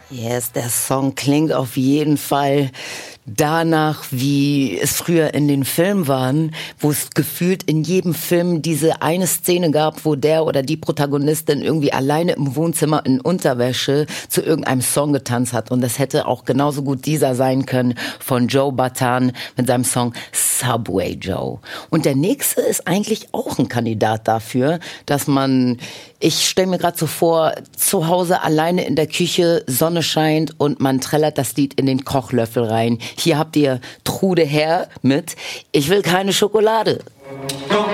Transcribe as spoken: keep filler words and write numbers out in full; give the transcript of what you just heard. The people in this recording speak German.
Yes, der Song klingt auf jeden Fall danach, wie es früher in den Filmen waren, wo es gefühlt in jedem Film diese eine Szene gab, wo der oder die Protagonistin irgendwie alleine im Wohnzimmer in Unterwäsche zu irgendeinem Song getanzt hat. Und das hätte auch genauso gut dieser sein können von Joe Bataan mit seinem Song Subway Joe. Und der nächste ist eigentlich auch ein Kandidat dafür, dass man, ich stelle mir gerade so vor, zu Hause alleine in der Küche, Sonne scheint und man trällert das Lied in den Kochlöffel rein. Hier habt ihr Trude Herr mit Ich will keine Schokolade.